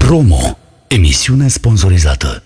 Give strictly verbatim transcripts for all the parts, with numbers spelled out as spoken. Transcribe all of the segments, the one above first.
Promo. Emisiune sponsorizată.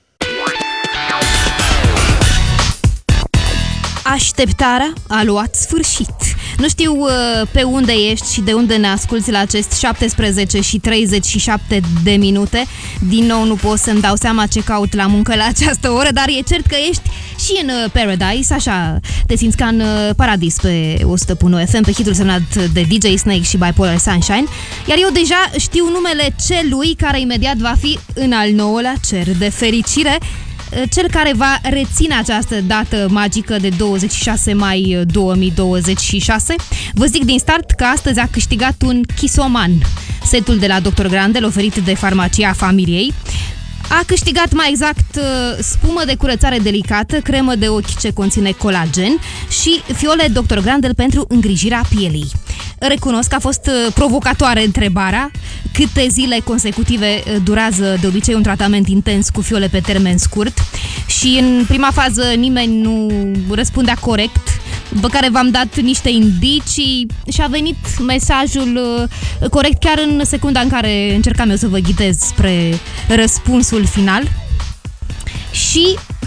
Așteptarea a luat sfârșit. Nu știu uh, pe unde ești și de unde ne asculți la acest șaptesprezece și treizeci și șapte de minute. Din nou nu pot să-mi dau seama ce caut la muncă la această oră, dar e cert că ești și în uh, Paradise, așa te simți ca în uh, paradis pe o sută unu F M, pe hitul semnat de D J Snake și Bipolar Sunshine. Iar eu deja știu numele celui care imediat va fi în al nouălea cer de fericire, cel care va reține această dată magică de douăzeci și șase mai două mii douăzeci și șase. Vă zic din start că astăzi a câștigat un Chisoman, setul de la doctor Grandel oferit de farmacia familiei. A câștigat mai exact spumă de curățare delicată, cremă de ochi ce conține colagen și fiole doctor Grandel pentru îngrijirea pielii. Recunosc că a fost provocatoare întrebarea: câte zile consecutive durează de obicei un tratament intens cu fiole pe termen scurt? Și în prima fază nimeni nu răspundea corect, după care v-am dat niște indicii și a venit mesajul corect chiar în secunda în care încercam eu să vă ghidez spre răspunsul final. Și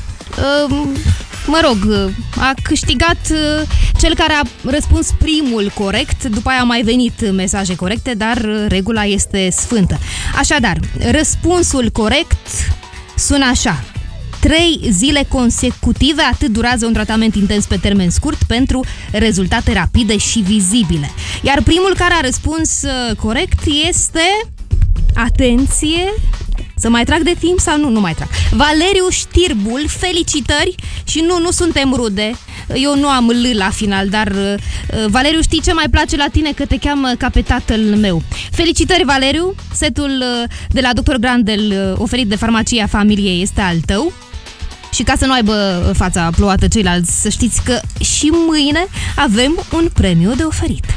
mă rog, a câștigat cel care a răspuns primul corect, după aia au mai venit mesaje corecte, dar regula este sfântă. Așadar, răspunsul corect sună așa: trei zile consecutive, atât durează un tratament intens pe termen scurt pentru rezultate rapide și vizibile. Iar primul care a răspuns corect este... Atenție! Să mai trag de timp sau nu? Nu mai trag. Valeriu Știrbul, felicitări! Și nu, nu suntem rude. Eu nu am L la final, dar uh, Valeriu, știi ce mai place la tine? Că te cheamă ca pe tatăl meu. Felicitări, Valeriu! Setul uh, de la doctor Grandel uh, oferit de farmacia familiei este al tău. Și ca să nu aibă fața plouată ceilalți, să știți că și mâine avem un premiu de oferit.